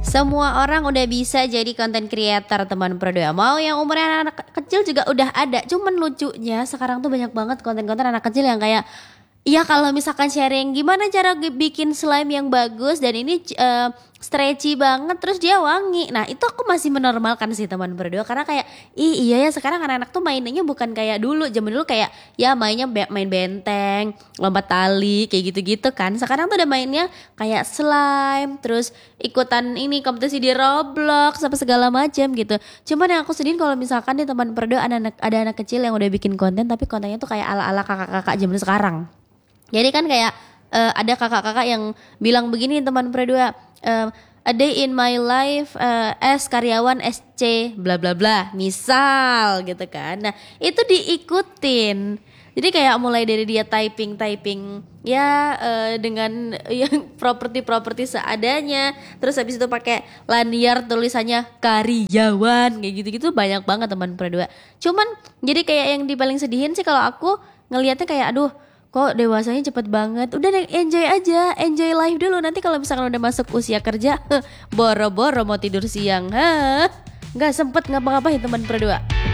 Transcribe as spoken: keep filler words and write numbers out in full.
Semua orang udah bisa jadi content creator teman Produa. Mau yang umurnya anak-anak kecil juga udah ada. Cuman lucunya sekarang tuh banyak banget konten-konten anak kecil yang kayak, iya kalau misalkan sharing gimana cara ge- bikin slime yang bagus dan ini eh, stretchy banget terus dia wangi. Nah itu aku masih menormalkan sih teman berdua karena kayak ih iya ya sekarang anak-anak tuh mainnya bukan kayak dulu. Zaman dulu kayak ya mainnya be- main benteng, lompat tali kayak gitu-gitu kan. Sekarang tuh udah mainnya kayak slime terus ikutan ini kompetisi di Roblox apa segala macam gitu. Cuman yang aku sedihin kalau misalkan nih teman berdua anak-anak ada anak kecil yang udah bikin konten tapi kontennya tuh kayak ala-ala kakak-kakak zaman sekarang. Jadi kan kayak eh, ada kakak-kakak yang bilang begini teman Produa, eh, a day in my life eh, as karyawan S C bla bla bla, misal gitu kan. Nah itu diikutin. Jadi kayak mulai dari dia typing typing ya eh, dengan yang properti-properti seadanya, terus habis itu pakai lanyard tulisannya karyawan kayak gitu-gitu banyak banget teman Produa. Cuman jadi kayak yang di paling sedihin sih kalau aku ngelihatnya kayak aduh kok dewasanya cepet banget. Udah deh enjoy aja, enjoy life dulu. Nanti kalau misalkan udah masuk usia kerja, boro-boro mau tidur siang, hah? Nggak sempet ngapa-ngapain teman berdua.